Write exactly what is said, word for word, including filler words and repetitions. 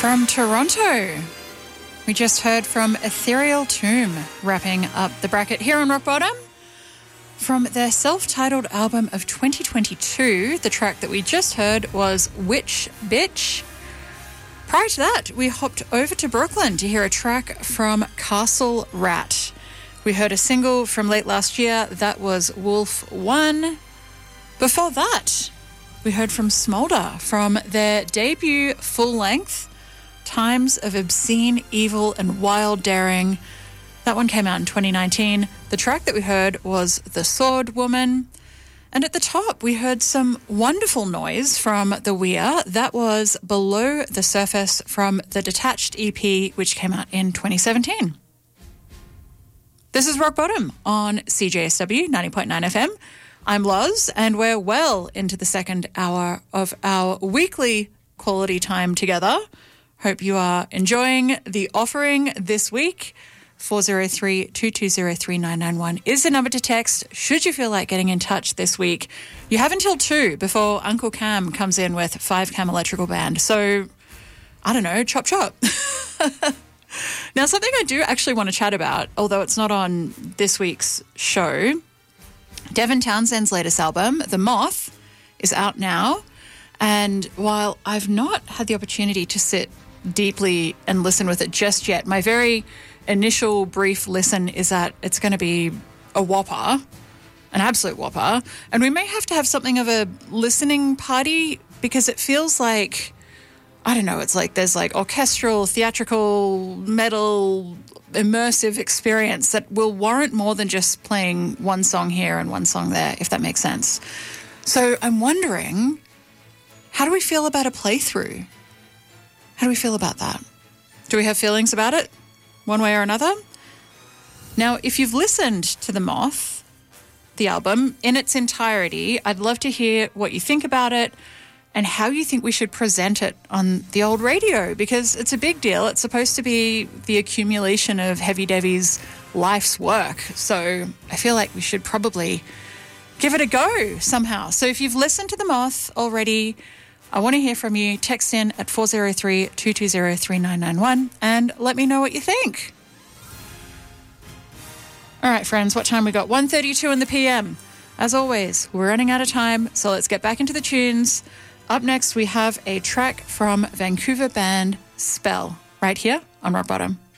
From Toronto, we just heard from Ethereal Tomb, wrapping up the bracket here on Rock Bottom. From their self-titled album of twenty twenty-two, the track that we just heard was Witch Bitch. Prior to that, we hopped over to Brooklyn to hear a track from Castle Rat. We heard a single from late last year, that was Wolf One. Before that, we heard from Smolder from their debut full-length Times of Obscene, Evil and Wild Daring. That one came out in twenty nineteen. The track that we heard was The Sword Woman. And at the top, we heard some wonderful noise from The Weir. That was Below the Surface from the Detached E P, which came out in twenty seventeen. This is Rock Bottom on C J S W ninety point nine F M. I'm Loz, and we're well into the second hour of our weekly quality time together. Hope you are enjoying the offering this week. four oh three, two two oh, three nine nine one is the number to text should you feel like getting in touch this week. You have until two before Uncle Cam comes in with Five Cam Electrical Band. So, I don't know, chop chop. Now, something I do actually want to chat about, although it's not on this week's show, Devin Townsend's latest album, The Moth, is out now. And while I've not had the opportunity to sit deeply and listen with it just yet, my very initial brief listen is that it's going to be a whopper, an absolute whopper. And we may have to have something of a listening party because it feels like, I don't know, it's like there's like orchestral, theatrical, metal, immersive experience that will warrant more than just playing one song here and one song there, if that makes sense. So I'm wondering, how do we feel about a playthrough? How do we feel about that? Do we have feelings about it, one way or another? Now, if you've listened to The Moth, the album, in its entirety, I'd love to hear what you think about it and how you think we should present it on the old radio, because it's a big deal. It's supposed to be the accumulation of Heavy Devi's life's work. So I feel like we should probably give it a go somehow. So if you've listened to The Moth already, I want to hear from you. Text in at four oh three, two two oh, three nine nine one and let me know what you think. All right, friends, what time we got? one thirty-two in the P M. As always, we're running out of time, so let's get back into the tunes. Up next, we have a track from Vancouver band Spell, right here on Rock Bottom.